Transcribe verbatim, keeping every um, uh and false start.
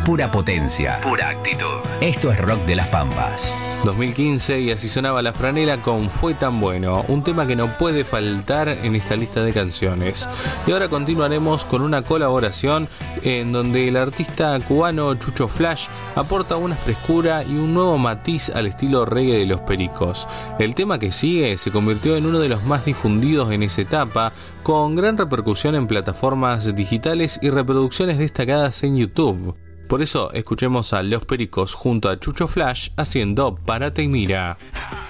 pura potencia, pura actitud. Esto es Rock de las Pampas. dos mil quince y así sonaba La Franela con Fue tan bueno, un tema que no puede faltar en esta lista de canciones. Y ahora continuaremos con una colaboración en donde el artista cubano Chucho Flash aporta una frescura y un nuevo matiz al estilo reggae de Los Pericos. El tema que sigue se convirtió en uno de los más difundidos en esa etapa, con gran repercusión en plataformas digitales y reproducciones destacadas en YouTube. Por eso escuchemos a Los Pericos junto a Chucho Flash haciendo Párate y Mira.